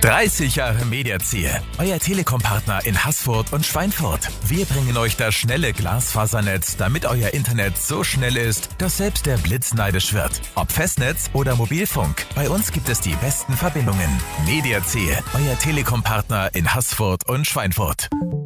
30 Jahre Mediaziel, euer Telekom-Partner in Haßfurt und Schweinfurt. Wir bringen euch das schnelle Glasfasernetz, damit euer Internet so schnell ist, dass selbst der Blitz neidisch wird. Ob Festnetz oder Mobilfunk, bei uns gibt es die besten Verbindungen. Mediaziel, euer Telekom-Partner in Haßfurt und Schweinfurt.